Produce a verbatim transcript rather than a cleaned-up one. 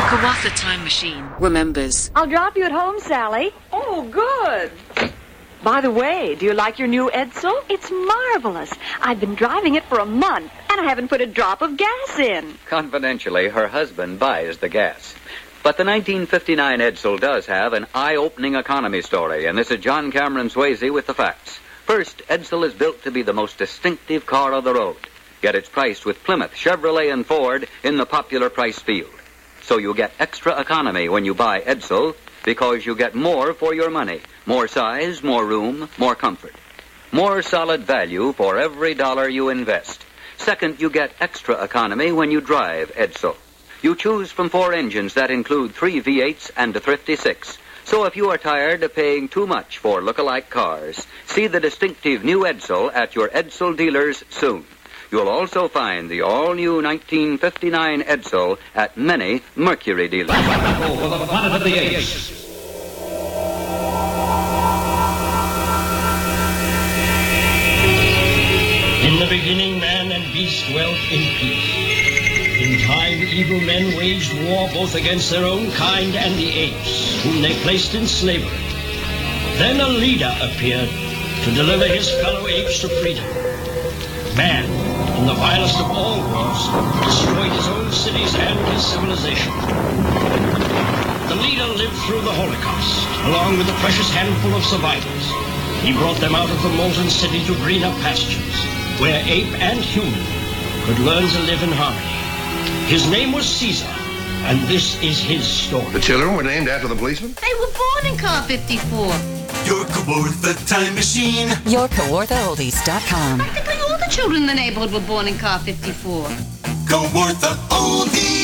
Kawatha Time Machine remembers. I'll drop you at home, Sally. Oh, good. By the way, do you like your new Edsel? It's marvelous. I've been driving it for a month, and I haven't put a drop of gas in. Confidentially, her husband buys the gas. But the nineteen fifty-nine Edsel does have an eye-opening economy story, and this is John Cameron Swayze with the facts. First, Edsel is built to be the most distinctive car on the road, yet it's priced with Plymouth, Chevrolet, and Ford in the popular price field. So you get extra economy when you buy Edsel, because you get more for your money. More size, more room, more comfort. More solid value for every dollar you invest. Second, you get extra economy when you drive Edsel. You choose from four engines that include three V eights and a thrifty six. So if you are tired of paying too much for look-alike cars, see the distinctive new Edsel at your Edsel dealers soon. You'll also find the all-new nineteen fifty-nine Edsel at many Mercury dealers. For the planet of the apes. In the beginning, man and beast dwelt in peace. In time, evil men waged war both against their own kind and the apes, whom they placed in slavery. Then a leader appeared to deliver his fellow apes to freedom. Man, in the vilest of all wars, destroyed his own cities and his civilization. The leader lived through the Holocaust, along with a precious handful of survivors. He brought them out of the molten city to greener pastures, where ape and human could learn to live in harmony. His name was Caesar, and this is his story. The children were named after the policeman? They were born in car fifty-four. Your Kawatha Time Machine. Your Kawatha Oldies dot com. Practically all the children in the neighborhood were born in car fifty-four. Kawatha Oldies.